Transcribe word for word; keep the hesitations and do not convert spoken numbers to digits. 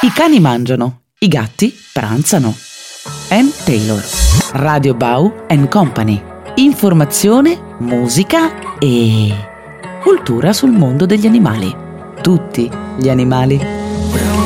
I cani mangiano, i gatti pranzano. Ann Taylor. Radio Bau and Company. Informazione, musica e cultura sul mondo degli animali. Tutti gli animali.